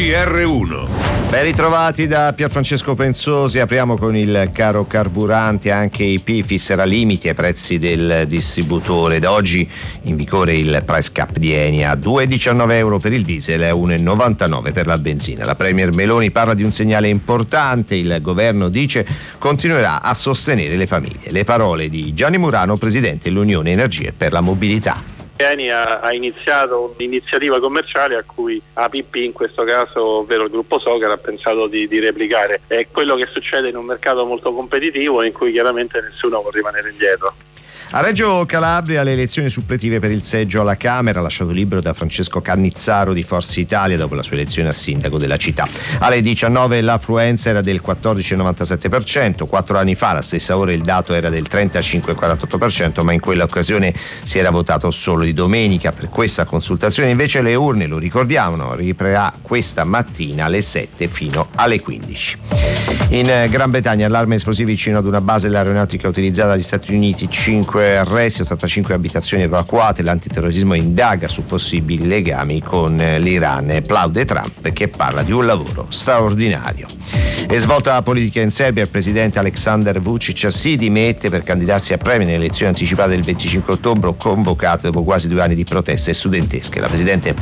GR1. Ben ritrovati da Pierfrancesco Pensosi. Apriamo con il caro carburanti. Anche IP fisserà limiti ai prezzi del distributore. Da oggi in vigore il price cap di Eni a 2,19 euro per il diesel e 1,99 per la benzina. La Premier Meloni parla di un segnale importante. Il governo dice continuerà a sostenere le famiglie. Le parole di Gianni Murano, presidente dell'Unione Energie per la Mobilità. Eni ha iniziato un'iniziativa commerciale a cui APP, in questo caso ovvero il gruppo Socar, ha pensato di replicare. È quello che succede in un mercato molto competitivo in cui chiaramente nessuno può rimanere indietro. A Reggio Calabria le elezioni suppletive per il seggio alla Camera, lasciato libero da Francesco Cannizzaro di Forza Italia dopo la sua elezione a sindaco della città. Alle 19 l'affluenza era del 14,97%, 4 anni fa alla stessa ora il dato era del 35,48%, ma in quell'occasione si era votato solo di domenica. Per questa consultazione invece le urne, lo ricordiamo, riprenderà questa mattina alle 7 fino alle 15. In Gran Bretagna allarme esplosivi vicino ad una base dell'aeronautica utilizzata dagli Stati Uniti, 5 arresti, 85 abitazioni evacuate. L'antiterrorismo indaga su possibili legami con l'Iran. Plaude Trump che parla di un lavoro straordinario. E svolta la politica in Serbia, il presidente Aleksandar Vučić si dimette per candidarsi a premio nelle elezioni anticipate del 25 ottobre convocate dopo quasi 2 anni di proteste studentesche. La presidente